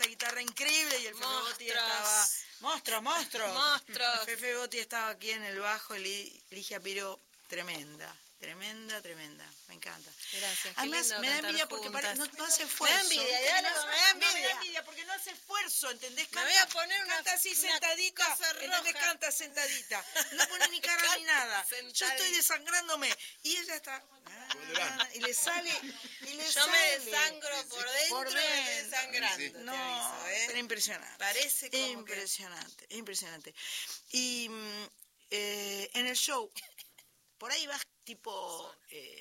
esa guitarra increíble y el Fefe Botti estaba... ¡Monstruos! Fefe Botti estaba aquí en el bajo, Ligia Piro, tremenda. Me encanta. Gracias. Además, me da envidia porque no hace esfuerzo. Me da envidia porque no hace esfuerzo, ¿entendés? Me voy a poner canta así sentadita, ¿entendés? Canta sentadita. No pone ni cara ni nada. Yo estoy desangrándome. Y ella está... y le sale... Yo me desangro por dentro y me estoy desangrando. No, te aviso, pero impresionante. Parece como impresionante. Y en el show... Por ahí vas tipo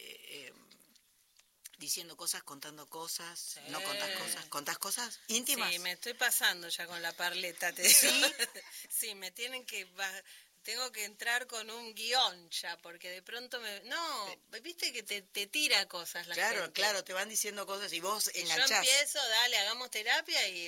diciendo cosas, contando cosas, sí. No contás cosas íntimas. Sí, me estoy pasando ya con la parleta, te digo. ¿Sí? Sí, tengo que entrar con un guión ya, porque de pronto viste que te tira cosas la gente. Claro, te van diciendo cosas y vos enganchás. Yo empiezo, dale, hagamos terapia y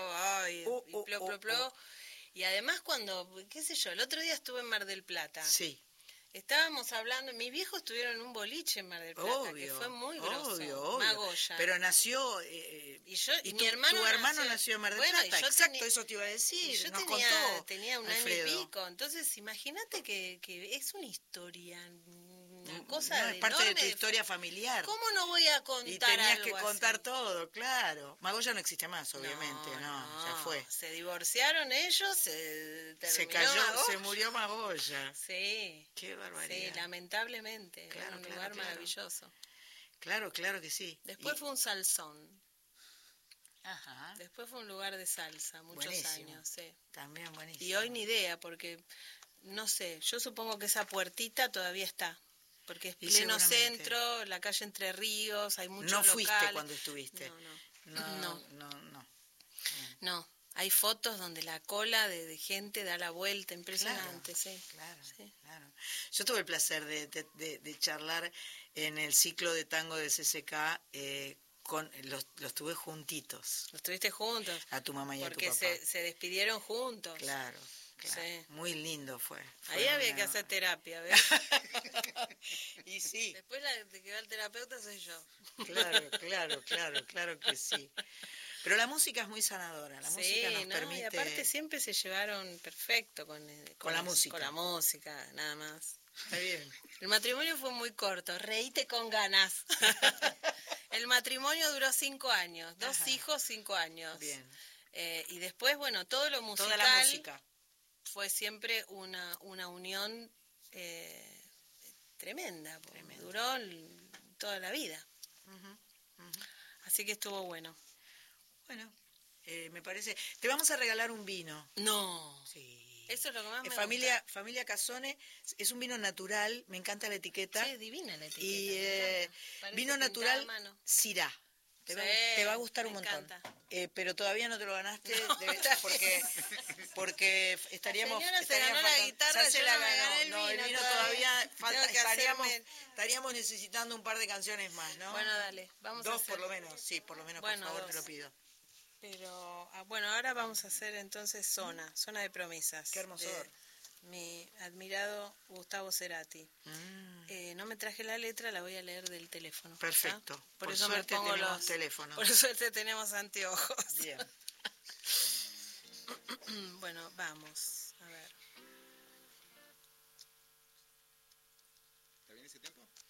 plop. Y además cuando, qué sé yo, el otro día estuve en Mar del Plata. Sí. Estábamos hablando, mis viejos tuvieron un boliche en Mar del Plata, que fue muy grosso, obvio. Magoya. Pero nació... y mi hermano tu hermano nació en Mar del Plata, exacto, eso te iba a decir, yo tenía un Alfredo. año y pico, entonces imagínate que es una historia, una cosa es parte de tu historia familiar. ¿Cómo no voy a contar y tenías algo que contar así? todo, claro. Magoya no existe más, obviamente, no, ya fue. Se divorciaron ellos, se murió Magoya. Sí. Qué barbaridad. Sí, lamentablemente, era un lugar maravilloso. Claro que sí. Después fue un salsón. Ajá. Después fue un lugar de salsa, muchos años, sí. También buenísimo. Y hoy ni idea, porque, no sé, yo supongo que esa puerita todavía está. Porque es pleno centro, la calle Entre Ríos, hay muchos locales. ¿No fuiste cuando estuviste? No, hay fotos donde la cola de gente da la vuelta, impresionante, Claro. Yo tuve el placer de charlar en el ciclo de tango de CCK, los tuve juntitos. ¿Los tuviste juntos? A tu mamá y a tu papá. Porque se despidieron juntos. Claro. Sí. Muy lindo fue. Ahí había que hacer terapia, ¿ves? Y sí. Después la que va al terapeuta soy yo. Claro que sí. Pero la música es muy sanadora, la música nos permite... Y aparte siempre se llevaron perfecto con la música. Con la música, nada más. Está bien. El matrimonio fue muy corto, reíte con ganas. El matrimonio duró 5 años, 2 hijos, 5 años. Bien. Y después, bueno, todo lo musical... Toda la música. Fue siempre una unión tremenda, duró toda la vida. Así que estuvo bueno. Bueno, me parece... Te vamos a regalar un vino. No. Sí. Eso es lo que más me gusta. gusta. Familia Casone, es un vino natural, me encanta la etiqueta. Sí, divina la etiqueta. Y vino natural Syrah. Te va a gustar un montón. Pero todavía no te lo ganaste porque estaríamos... La señora se ganó la guitarra, yo no me gané el vino todavía estaríamos necesitando un par de canciones más, ¿no? Bueno, dale, vamos a hacer. 2 por lo menos, sí, por lo menos, bueno, por favor, 2. Te lo pido. Pero, bueno, ahora vamos a hacer entonces Zona de Promesas. Qué hermosor. Mi admirado Gustavo Cerati. No me traje la letra, la voy a leer del teléfono. Perfecto. ¿Ah? Por eso me pongo tenemos teléfonos. Por suerte tenemos anteojos. Bien. Bueno, vamos. A ver. ¿Está bien ese tiempo?